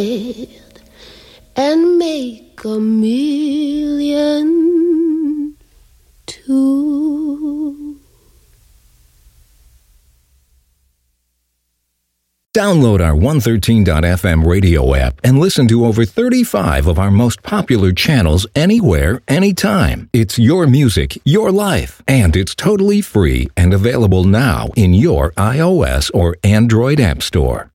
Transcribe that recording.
and make a million too. Download our 113.fm radio app and listen to over 35 of our most popular channels anywhere, anytime. It's your music, your life, and it's totally free and available now in your iOS or Android app store.